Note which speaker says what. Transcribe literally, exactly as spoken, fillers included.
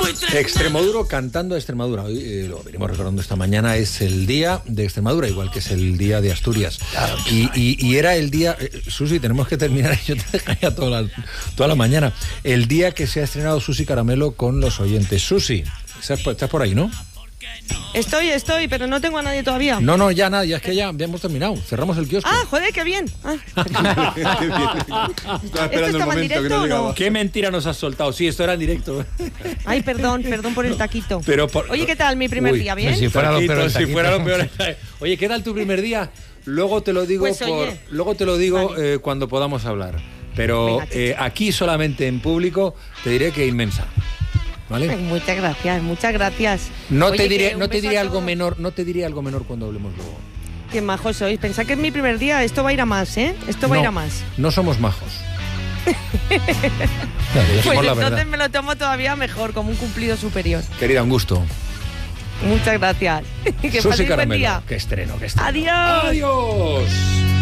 Speaker 1: Extremoduro cantando a Extremadura. Hoy eh, lo venimos recordando esta mañana, es el día de Extremadura, igual que es el día de Asturias.
Speaker 2: Claro,
Speaker 1: y, y, y era el día, eh, Susi, tenemos que terminar, yo te dejaría toda la, toda la mañana, el día que se ha estrenado Susi Caramelo con los oyentes. Susi, estás por, estás por ahí, ¿no?
Speaker 3: Estoy, estoy, pero no tengo a nadie todavía.
Speaker 1: No, no, ya nada, ya es que ya, ya hemos terminado. Cerramos el kiosco.
Speaker 3: Ah, joder, qué bien. Ah,
Speaker 4: Estaba esperando
Speaker 3: ¿Esto
Speaker 4: el
Speaker 3: estaba en
Speaker 4: momento que
Speaker 3: directo
Speaker 4: no
Speaker 3: o
Speaker 4: llegaba.
Speaker 3: no?
Speaker 1: ¿Qué mentira nos has soltado? Sí, esto era en directo.
Speaker 3: Ay, perdón, perdón por el taquito.
Speaker 1: Pero por-
Speaker 3: Oye, ¿qué tal mi primer
Speaker 1: Uy,
Speaker 3: día? ¿Bien?
Speaker 2: Si fuera lo
Speaker 1: Taquito,
Speaker 2: peor, el
Speaker 1: si
Speaker 2: taquito.
Speaker 1: fuera lo peor. Oye, ¿qué tal tu primer día? Luego te lo digo
Speaker 3: Pues,
Speaker 1: por,
Speaker 3: oye.
Speaker 1: luego te lo digo
Speaker 3: Vale.
Speaker 1: eh, cuando podamos hablar. Pero
Speaker 3: Venga, chichi.
Speaker 1: eh, aquí solamente en público te diré que inmensa. ¿Vale?
Speaker 3: Ay, muchas gracias, muchas gracias.
Speaker 1: No
Speaker 3: Oye,
Speaker 1: te
Speaker 3: que
Speaker 1: diré,
Speaker 3: un
Speaker 1: no te
Speaker 3: beso
Speaker 1: diré
Speaker 3: a
Speaker 1: algo
Speaker 3: todos.
Speaker 1: menor, no te diré algo menor cuando hablemos luego.
Speaker 3: Qué majos sois. Pensad que es mi primer día, esto va a ir a más, ¿eh? Esto va a
Speaker 1: No,
Speaker 3: ir a más.
Speaker 1: No somos majos. Claro,
Speaker 3: Pues
Speaker 1: decimos la
Speaker 3: entonces
Speaker 1: verdad.
Speaker 3: me lo tomo todavía mejor, como un cumplido superior.
Speaker 1: Querida, un gusto.
Speaker 3: Muchas gracias. Que
Speaker 1: Susi
Speaker 3: paséis buen
Speaker 1: Caramelo.
Speaker 3: día.
Speaker 1: Qué estreno, qué estreno.
Speaker 3: Adiós.
Speaker 1: Adiós.